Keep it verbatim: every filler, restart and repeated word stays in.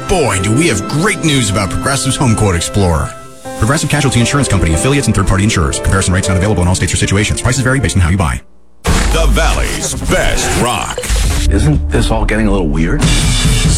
boy, do we have great news about Progressive's Home Quote Explorer. Progressive Casualty Insurance Company, affiliates, and third-party insurers. Comparison rates not available in all states or situations. Prices vary based on how you buy. The Valley's best rock. Isn't this all getting a little weird?